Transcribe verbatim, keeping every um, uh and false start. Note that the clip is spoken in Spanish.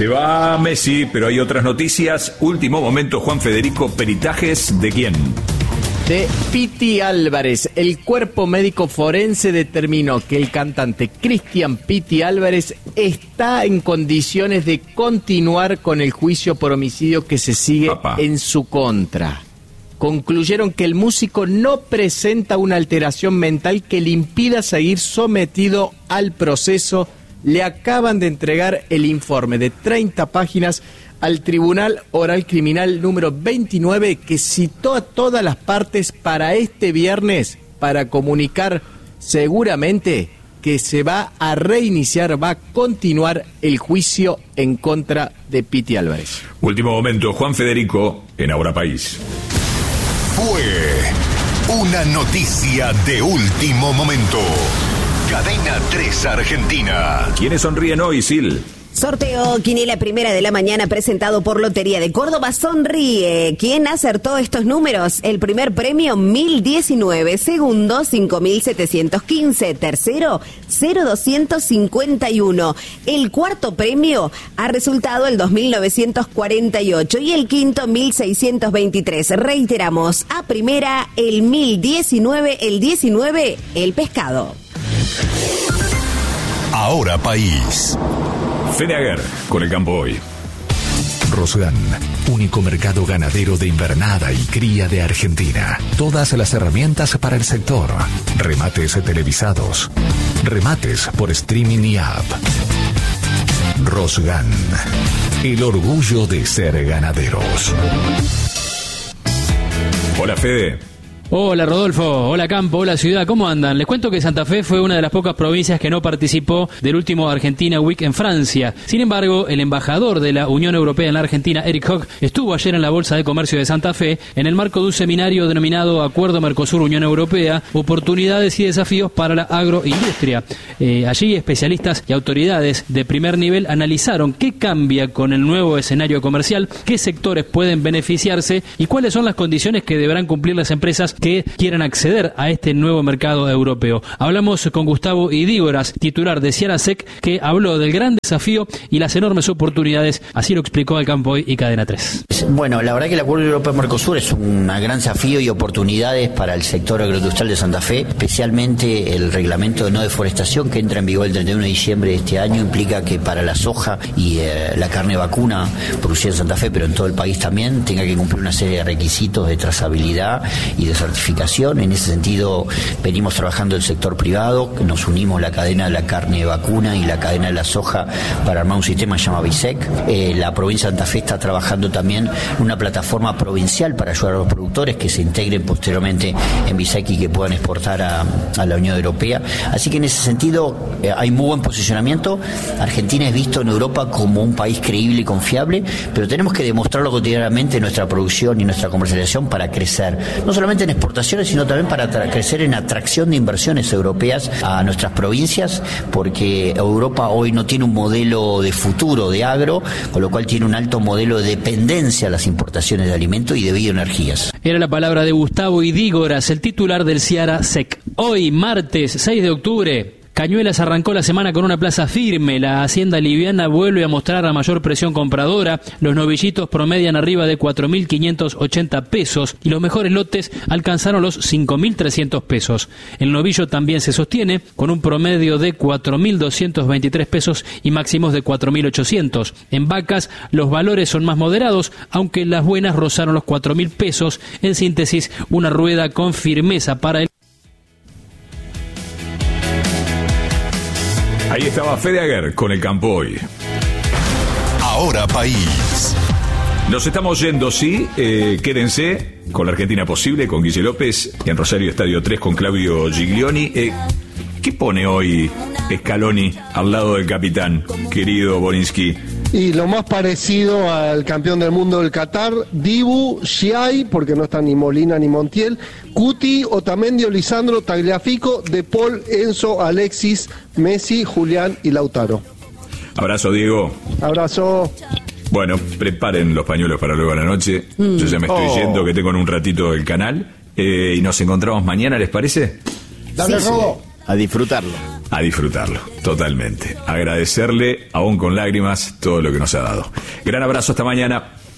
Se va Messi, pero hay otras noticias. Último momento, Juan Federico, peritajes ¿de quién? De Piti Álvarez. El cuerpo médico forense determinó que el cantante Cristian Piti Álvarez está en condiciones de continuar con el juicio por homicidio que se sigue Papá. en su contra. Concluyeron que el músico no presenta una alteración mental que le impida seguir sometido al proceso. Le acaban de entregar el informe de treinta páginas al Tribunal Oral Criminal número veintinueve, que citó a todas las partes para este viernes para comunicar seguramente que se va a reiniciar, va a continuar el juicio en contra de Piti Álvarez. Último momento, Juan Federico, en Ahora País. Fue una noticia de último momento. Cadena tres Argentina. ¿Quiénes sonríen hoy, Sil? Sorteo Quiniela Primera de la Mañana presentado por Lotería de Córdoba. Sonríe. ¿Quién acertó estos números? El primer premio, mil diecinueve. Segundo, cinco mil setecientos quince. Tercero, cero doscientos cincuenta y uno. El cuarto premio ha resultado el dos mil novecientos cuarenta y ocho. Y el quinto, mil seiscientos veintitrés. Reiteramos, a primera, el mil diecinueve. El diecinueve, el pescado. Ahora País. Fede Aguer, con el campo hoy. Rosgan, único mercado ganadero de invernada y cría de Argentina. Todas las herramientas para el sector. Remates televisados. Remates por streaming y app. Rosgan, el orgullo de ser ganaderos. Hola, Fede. Hola Rodolfo, hola Campo, hola Ciudad, ¿cómo andan? Les cuento que Santa Fe fue una de las pocas provincias que no participó del último Argentina Week en Francia. Sin embargo, el embajador de la Unión Europea en la Argentina, Eric Hock, estuvo ayer en la Bolsa de Comercio de Santa Fe en el marco de un seminario denominado Acuerdo Mercosur-Unión Europea, oportunidades y desafíos para la agroindustria. Eh, allí especialistas y autoridades de primer nivel analizaron qué cambia con el nuevo escenario comercial, qué sectores pueden beneficiarse y cuáles son las condiciones que deberán cumplir las empresas que quieran acceder a este nuevo mercado europeo. Hablamos con Gustavo Idígoras, titular de Ciara Sec, que habló del gran desafío y las enormes oportunidades. Así lo explicó al Campo Hoy y Cadena tres. Bueno, la verdad que el Acuerdo Europeo-Mercosur es un gran desafío y oportunidades para el sector agroindustrial de Santa Fe, especialmente el reglamento de no deforestación que entra en vigor el treinta y uno de diciembre de este año. Implica que para la soja y eh, la carne vacuna producida en Santa Fe, pero en todo el país también, tenga que cumplir una serie de requisitos de trazabilidad y de certificación. En ese sentido venimos trabajando el sector privado, nos unimos la cadena de la carne vacuna y la cadena de la soja para armar un sistema que se llama BISEC. Eh, la provincia de Santa Fe está trabajando también en una plataforma provincial para ayudar a los productores que se integren posteriormente en BISEC y que puedan exportar a, a la Unión Europea. Así que en ese sentido eh, hay muy buen posicionamiento. Argentina es visto en Europa como un país creíble y confiable, pero tenemos que demostrarlo cotidianamente en nuestra producción y nuestra comercialización para crecer, no solamente en exportaciones, sino también para crecer en atracción de inversiones europeas a nuestras provincias, porque Europa hoy no tiene un modelo de futuro de agro, con lo cual tiene un alto modelo de dependencia a las importaciones de alimentos y de bioenergías. Era la palabra de Gustavo Idígoras, el titular del Ciara Sec. Hoy, martes seis de octubre, Cañuelas arrancó la semana con una plaza firme. La hacienda liviana vuelve a mostrar a mayor presión compradora. Los novillitos promedian arriba de cuatro mil quinientos ochenta pesos y los mejores lotes alcanzaron los cinco mil trescientos pesos. El novillo también se sostiene con un promedio de cuatro mil doscientos veintitrés pesos y máximos de cuatro mil ochocientos. En vacas los valores son más moderados, aunque las buenas rozaron los cuatro mil pesos. En síntesis, una rueda con firmeza para el... Ahí estaba Fede Aguer con el Campo Hoy. Ahora País. Nos estamos yendo, sí, eh, quédense con la Argentina Posible, con Guille López, en Rosario Estadio tres con Claudio Giglioni. Eh, ¿Qué pone hoy Scaloni al lado del capitán, querido Borinsky? Y lo más parecido al campeón del mundo del Qatar, Dibu, Schiai, porque no están ni Molina ni Montiel, Cuti, Otamendi, Lisandro, Tagliafico, De Paul, Enzo, Alexis, Messi, Julián y Lautaro. Abrazo, Diego. Abrazo. Bueno, preparen los pañuelos para luego a la noche. Mm. Yo ya me estoy oh. yendo, que tengo en un ratito el canal. Eh, y nos encontramos mañana, ¿les parece? Dale, sí, Robo. Sí. A disfrutarlo. A disfrutarlo, totalmente. Agradecerle, aún con lágrimas, todo lo que nos ha dado. Gran abrazo, hasta mañana.